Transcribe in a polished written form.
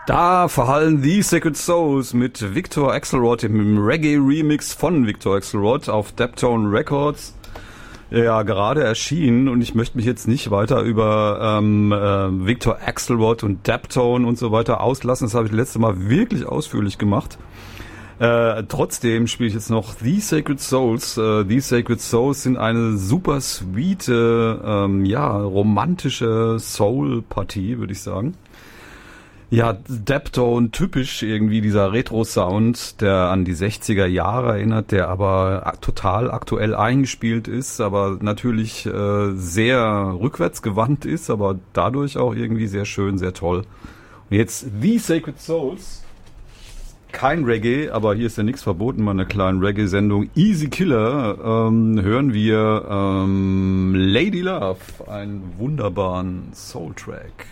Da verhallen The Sacred Souls mit Victor Axelrod im Reggae-Remix von Victor Axelrod auf Daptone Records. Ja, gerade erschienen, und ich möchte mich jetzt nicht weiter über Victor Axelrod und Daptone und so weiter auslassen. Das habe ich das letzte Mal wirklich ausführlich gemacht. Trotzdem spiele ich jetzt noch The Sacred Souls. The Sacred Souls sind eine super sweete, romantische Soul-Partie, würde ich sagen. Ja, Daptone, typisch irgendwie dieser Retro-Sound, der an die 60er Jahre erinnert, der aber total aktuell eingespielt ist, aber natürlich sehr rückwärtsgewandt ist, aber dadurch auch irgendwie sehr schön, sehr toll. Und jetzt The Sacred Souls. Kein Reggae, aber hier ist ja nichts verboten bei einer kleinen Reggae-Sendung. Easy Killer hören wir Lady Love, einen wunderbaren Soul-Track.